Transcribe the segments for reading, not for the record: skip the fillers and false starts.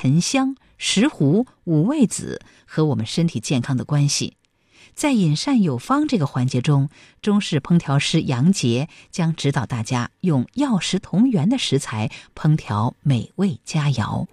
沉香、石斛、五味子和我们身体健康的关系。在饮膳有方这个环节中，中式烹调师杨杰将指导大家用药食同源的食材烹调美味佳肴。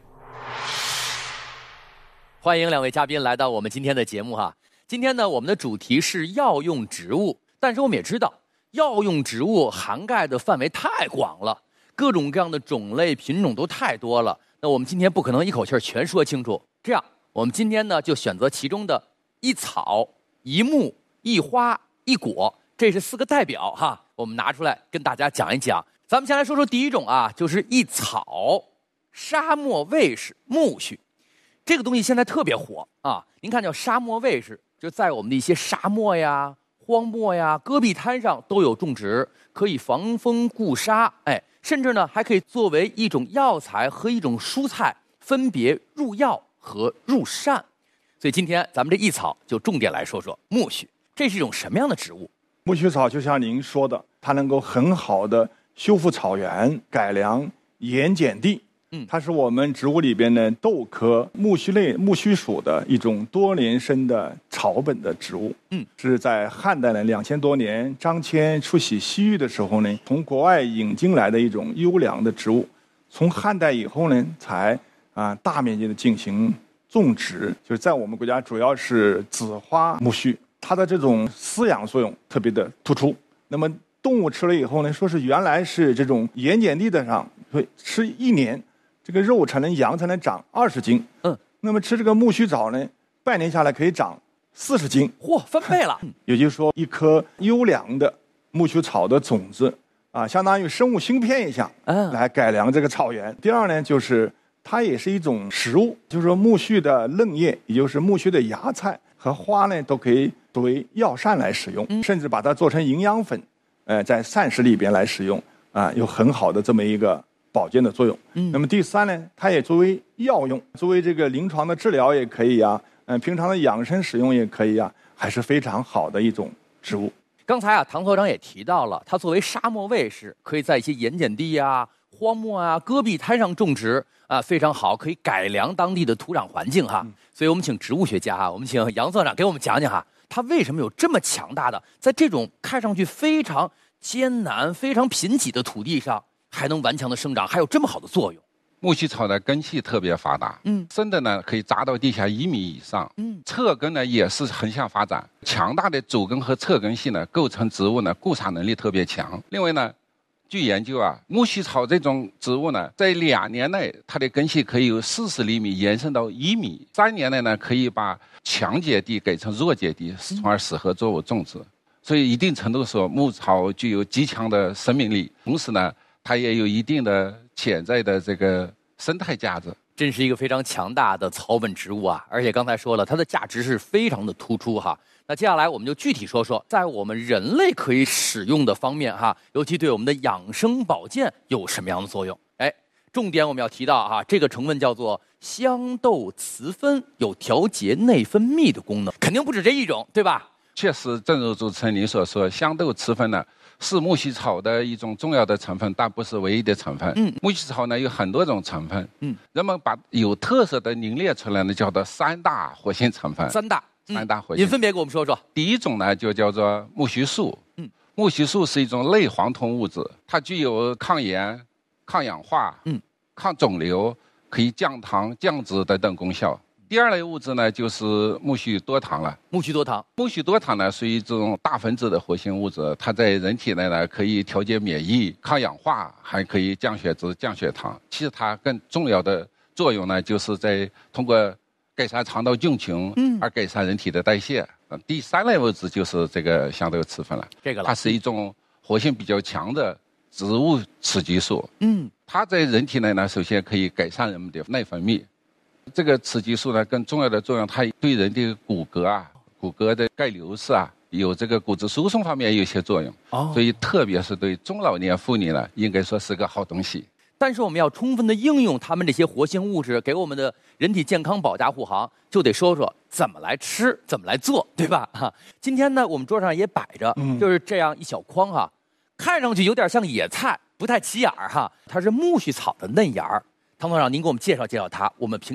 欢迎两位嘉宾来到我们今天的节目哈。今天呢，我们的主题是药用植物，但是我们也知道，药用植物涵盖的范围太广了，各种各样的种类品种都太多了。那我们今天不可能一口气全说清楚，这样我们今天呢就选择其中的一草、一木、一花、一果，这是4个代表哈，我们拿出来跟大家讲一讲。咱们先来说说第一种啊，就是一草，沙漠卫士苜蓿。这个东西现在特别火啊！您看叫沙漠卫士，就在我们的一些沙漠呀、荒漠呀、戈壁滩上都有种植，可以防风固沙，甚至呢还可以作为一种药材和一种蔬菜，分别入药和入膳。所以今天咱们这一草就重点来说说苜蓿，这是一种什么样的植物？ 苜蓿草就像您说的，它能够很好的修复草原、改良盐碱地。它是我们植物里边的豆科苜蓿类苜蓿属的一种多年生的草本的植物。是在汉代呢2000多年，张骞出使西域的时候呢，从国外引进来的一种优良的植物。从汉代以后呢，才大面积的进行种植，就是在我们国家主要是紫花苜蓿，它的这种饲养作用特别的突出。那么动物吃了以后呢，说是原来是这种盐碱地的上会吃1年。这个肉才能羊才能长20斤，那么吃这个苜蓿草呢，半年下来可以长40斤， 嚯，翻倍了！ 也就是说，一颗优良的苜蓿草的种子相当于生物芯片一样，来改良这个草原。第二呢，就是它也是一种食物，就是说苜蓿的嫩叶，也就是苜蓿的芽菜和花呢，都可以作为药膳来使用，甚至把它做成营养粉，在膳食里边来使用，有很好的这么一个保健的作用。那么第三呢，它也作为药用，作为这个临床的治疗也可以平常的养生使用也可以还是非常好的一种植物。 刚才唐所长也提到了，它作为沙漠卫士，可以在一些盐碱地荒漠戈壁滩上种植非常好，可以改良当地的土壤环境哈。所以我们请植物学家我们请杨所长给我们讲讲它为什么有这么强大的，在这种看上去非常艰难、非常贫瘠的土地上，还能顽强的生长，还有这么好的作用。 苜蓿草的根系特别发达，深的呢可以扎到地下1米以上，侧根呢也是横向发展，强大的主根和侧根系呢构成植物呢固沙能力特别强。另外呢，据研究苜蓿草这种植物呢，在2年内它的根系可以由40厘米延伸到1米，3年内呢可以把强碱地改成弱碱地，从而适合作物种植。所以一定程度说，苜草具有极强的生命力，同时呢它也有一定的潜在的这个生态价值， 真是一个非常强大的草本植物而且刚才说了，它的价值是非常的突出那接下来我们就具体说说，在我们人类可以使用的方面尤其对我们的养生保健有什么样的作用？重点我们要提到这个成分叫做香豆雌酚，有调节内分泌的功能，肯定不止这一种，对吧？ 确实，正如主持人您所说，香豆雌酚呢是苜蓿草的一种重要的成分，但不是唯一的成分。苜蓿草呢有很多种成分，人们把有特色的凝练出来呢，叫做3大活性成分。 三大活性， 您分别给我们说说。 第一种呢就叫做苜蓿素，苜蓿素是一种类黄酮物质，它具有抗炎、抗氧化、抗肿瘤、可以降糖、降脂等等功效。第二类物质呢，就是苜蓿多糖了。 苜蓿多糖， 苜蓿多糖呢，属于这种大分子的活性物质，它在人体内呢可以调节免疫、抗氧化，还可以降血脂、降血糖。其实它更重要的作用呢，就是在通过改善肠道菌群，而改善人体的代谢。第三类物质就是这个香豆雌酚了。它是一种活性比较强的植物雌激素。它在人体内呢，首先可以改善人们的内分泌。这个雌激素呢，更重要的作用，它对人的骨骼的钙流失有这个骨质疏松方面有一些作用。所以特别是对中老年妇女呢，应该说是个好东西。 但是我们要充分的应用它们这些活性物质，给我们的人体健康保驾护航，就得说说怎么来吃，怎么来做，对吧？今天呢，我们桌上也摆着，就是这样一小筐看上去有点像野菜，不太起眼它是苜蓿草的嫩芽。唐所长，您给我们介绍介绍它，我们平